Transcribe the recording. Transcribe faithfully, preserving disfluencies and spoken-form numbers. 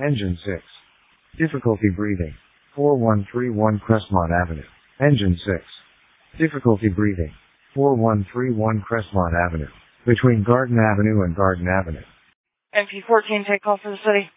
Engine six. Difficulty breathing. four one three one Crestmont Avenue. Engine six. Difficulty breathing. four one three one Crestmont Avenue. Between Garden Avenue and Garden Avenue. M P fourteen, take call for the city.